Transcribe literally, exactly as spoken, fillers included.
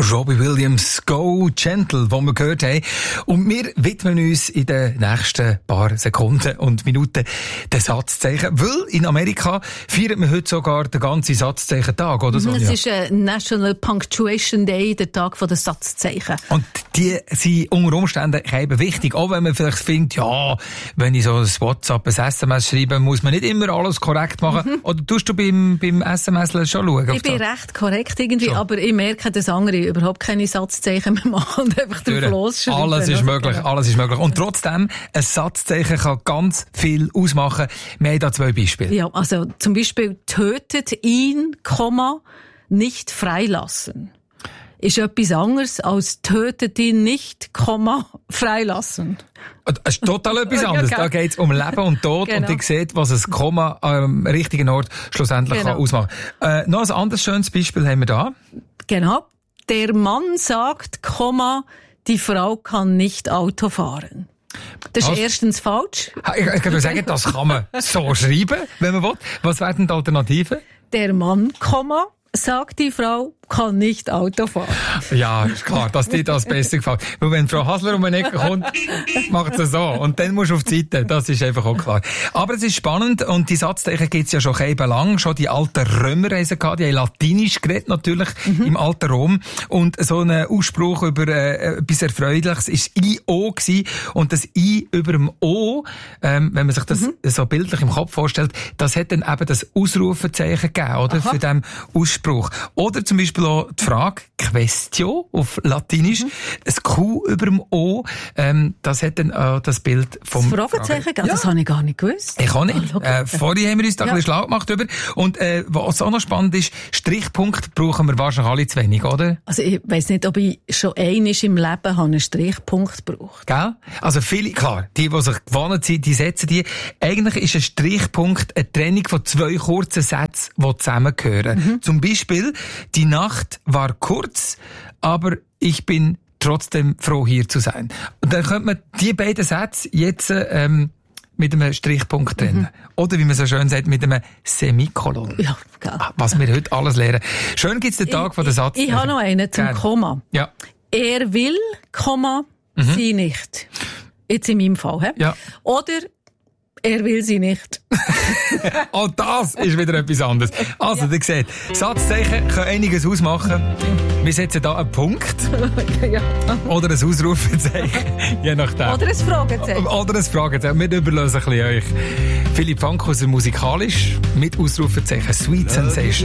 Robbie Williams, Go Gentle, wo wir gehört haben. Und wir widmen uns in den nächsten paar Sekunden und Minuten den Satzzeichen. Weil in Amerika feiert man heute sogar den ganzen Satzzeichen-Tag, oder so? Es ist ein National Punctuation Day, der Tag der Satzzeichen. Und die sind unter Umständen eben wichtig. Auch wenn man vielleicht findet, ja, wenn ich so ein WhatsApp, ein S M S schreibe, muss man nicht immer alles korrekt machen. Mhm. Oder tust du beim, beim S M S schon schauen? Ich bin recht korrekt irgendwie, schon. Aber ich merke, dass andere überhaupt keine Satzzeichen mehr machen und einfach drauf losschreiben. Alles ist möglich, alles ist möglich. Und trotzdem, ein Satzzeichen kann ganz viel ausmachen. Wir haben da zwei Beispiele. Ja, also zum Beispiel tötet ihn, Komma, nicht freilassen. Ist etwas anderes als tötet ihn nicht, Komma, freilassen. Das ist total etwas anderes. Da geht es um Leben und Tod genau. Und ich sehe, was ein Komma am richtigen Ort schlussendlich genau. kann ausmachen kann. Äh, noch ein anderes schönes Beispiel haben wir da. Genau. Der Mann sagt, Komma, die Frau kann nicht Auto fahren. Das ist also, erstens falsch. Ich, ich kann sagen, das kann man so schreiben, wenn man will. Was wären denn die Alternativen? Der Mann, Komma, sagt die Frau, kann nicht Auto fahren. Ja, ist klar, dass dir das besser gefällt. Weil wenn Frau Hasler um eine Ecke kommt, macht sie so. Und dann musst du auf die Seite. Das ist einfach auch klar. Aber es ist spannend und die Satzzeichen gibt's ja schon eben lang. Schon die alten Römer haben sie gehabt. Die haben Latinisch geredet natürlich mhm. im alten Rom. Und so ein Ausspruch über äh, etwas Erfreuliches ist I O gewesen. Und das I über dem O, ähm, wenn man sich das mhm. so bildlich im Kopf vorstellt, das hat dann eben das Ausrufezeichen gegeben, oder? Aha. Für diesen Ausspruch. Oder zum Beispiel auch die Frage Questio auf Latinisch, mhm. das Q über dem O, ähm, das hat dann äh, das Bild vom das Fragezeichen, ja. Das habe ich gar nicht gewusst. Ich auch nicht. Oh, äh, vorhin haben wir uns da ja. ein bisschen schlau gemacht über. Und äh, was auch noch spannend ist, Strichpunkt brauchen wir wahrscheinlich alle zu wenig, oder? Also ich weiss nicht, ob ich schon einmal im Leben einen Strichpunkt gebraucht. Gell? Also viele, klar, die, die sich gewohnt sind, die setzen die. Eigentlich ist ein Strichpunkt eine Trennung von zwei kurzen Sätzen, die zusammengehören. Mhm. Zum Beispiel, die Nacht war kurz, aber ich bin trotzdem froh, hier zu sein. Und dann könnte man die beiden Sätze jetzt ähm, mit einem Strichpunkt trennen. Mhm. Oder wie man so schön sagt, mit einem Semikolon. Ja, geil. Was wir heute alles lernen. Schön gibt's den Tag ich, von der Satz. Ich, ich habe noch einen zum Gerne. Komma. Ja. Er will, Komma, mhm. sie nicht. Jetzt in meinem Fall. He? Ja. Oder er will sie nicht. Auch das ist wieder etwas anderes. Also, ja. Ihr seht, Satzzeichen können einiges ausmachen. Wir setzen da einen Punkt. Ja. Oder ein Ausrufezeichen. Je nachdem. Oder ein Fragezeichen. Oder ein Fragezeichen. Wir überlösen ein bisschen euch. Philipp Fankhauser musikalisch mit Ausrufezeichen Sweet Sensation.